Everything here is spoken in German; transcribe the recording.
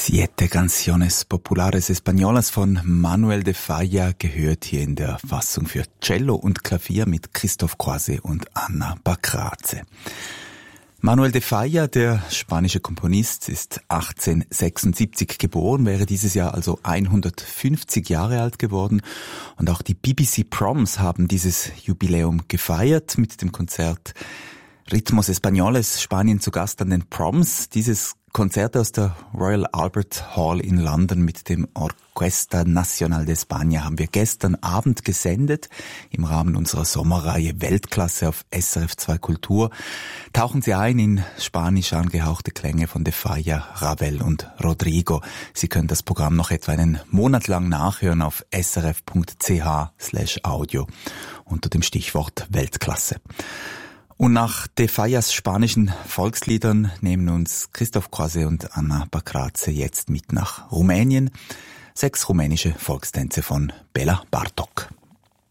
Siete Canciones Populares Españolas von Manuel de Falla gehört hier in der Fassung für Cello und Klavier mit Christoph Coise und Ana Bacraze. Manuel de Falla, der spanische Komponist, ist 1876 geboren, wäre dieses Jahr also 150 Jahre alt geworden. Und auch die BBC Proms haben dieses Jubiläum gefeiert mit dem Konzert Ritmos Españoles, Spanien zu Gast an den Proms. Dieses Konzert aus der Royal Albert Hall in London mit dem Orquesta Nacional de España haben wir gestern Abend gesendet. Im Rahmen unserer Sommerreihe Weltklasse auf SRF 2 Kultur tauchen Sie ein in spanisch angehauchte Klänge von de Falla, Ravel und Rodrigo. Sie können das Programm noch etwa einen Monat lang nachhören auf srf.ch/audio unter dem Stichwort Weltklasse. Und nach de Fallas spanischen Volksliedern nehmen uns Christoph Coise und Ana Bacraze jetzt mit nach Rumänien. 6 rumänische Volkstänze von Bela Bartok.